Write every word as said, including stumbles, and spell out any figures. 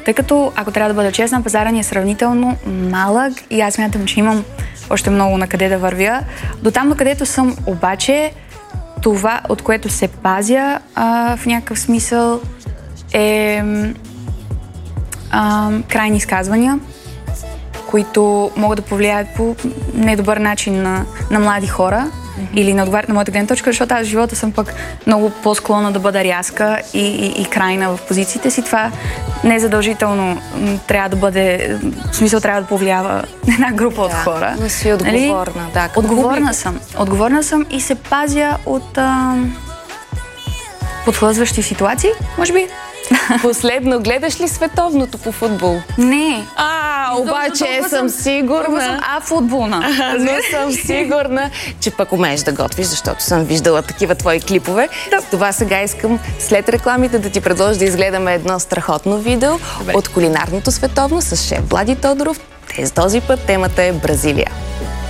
Тъй като, ако трябва да бъда честна, пазара ни е сравнително малък и аз смятам, че имам още много на къде да вървя. До там, на където съм, обаче, това, от което се пазя а, в някакъв смисъл е а, крайни изказвания, които могат да повлияят по недобър начин на, на млади хора mm-hmm. или на отговарят на моята гледна точка, защото аз в живота съм пък много по-склонна да бъда рязка и, и, и крайна в позициите си. Това не задължително трябва да бъде, в смисъл трябва да повлиява една група да, от хора. Но си отговорна, нали? Да. Отговорна съм. Отговорна съм и се пазя от а, подхлъзващи ситуации, може би. Последно, гледаш ли световното по футбол? Не. А, обаче съм сигурна. Първо съм а-футболна. Но съм сигурна, че пък умееш да готвиш, защото съм виждала такива твои клипове. Да. С това сега искам след рекламите да ти предложа да изгледаме едно страхотно видео Добре. От кулинарното световно с шеф Влади Тодоров. Тези този път темата е Бразилия.